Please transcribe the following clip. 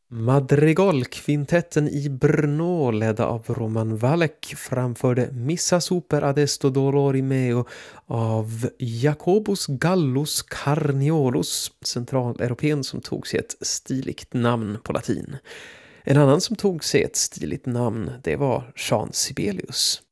Madrigalkvintetten i Brno ledda av Roman Valek framförde Missa super adesto dolori meo av Jacobus Gallus Carniolos, centraleuropén som tog sig ett stiligt namn på latin. En annan som tog sig ett stiligt namn, det var Jean Sibelius.